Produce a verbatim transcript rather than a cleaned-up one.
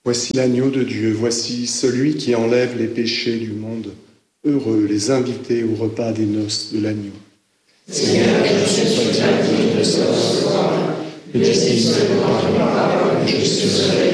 Voici l'agneau de Dieu, voici celui qui enlève les péchés du monde. Heureux les invités au repas des noces de l'agneau. Seigneur, je ne suis pas digne de te recevoir, mais dis-moi de ta parole, je serai